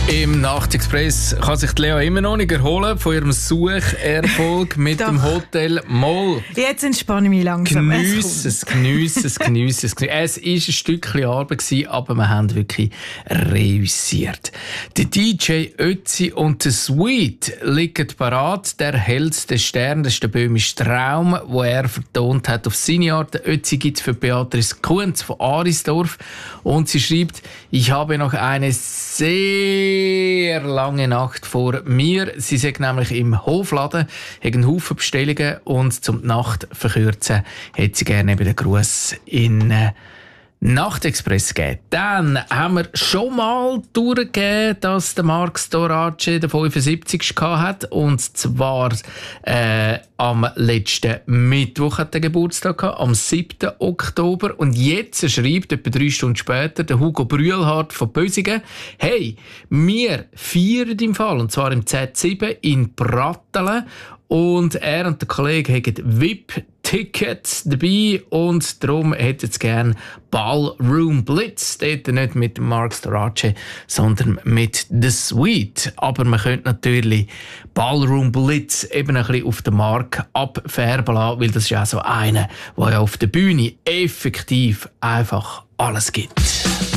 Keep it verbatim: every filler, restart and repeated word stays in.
Im Nachtexpress kann sich Lea immer noch nicht erholen von ihrem Sucherfolg mit dem Hotel Moll. Jetzt entspanne ich mich langsam. Geniesse es, geniesse es, geniesse es. Es war ein Stückchen Arbeit, aber wir haben wirklich reüssiert. Der D J Ötzi und der Sweet liegen parat. Der hellste Stern, das ist der böhmische Traum, wo er vertont hat auf seine Art. Der Ötzi gibt es für Beatrice Kunz von Arisdorf. Und sie schreibt, ich habe noch eine sehr lange Nacht vor mir. Sie sagt nämlich im Hofladen, hat einen Haufen Bestellungen und zum die Nacht verkürzen, hätte sie gerne eben den Gruß in äh, Nachtexpress gegeben. Dann haben wir schon mal durchgegeben, dass der Marc Storace den fünfundsiebzigsten hat. Und zwar äh, am letzten Mittwoch hat er Geburtstag gehabt, am siebten Oktober. Und jetzt schreibt, etwa drei Stunden später, der Hugo Brühlhardt von Bösingen, hey, wir feiern im Fall, und zwar im Z sieben in Brattelen. Und er und der Kollege haben V I P-Tickets dabei und darum hätten sie gerne Ballroom Blitz. Dort nicht mit Marc Storace, sondern mit The Sweet. Aber man könnte natürlich Ballroom Blitz eben ein bisschen auf den Markt abfärben lassen, weil das ist ja so einer, der ja auf der Bühne effektiv einfach alles gibt.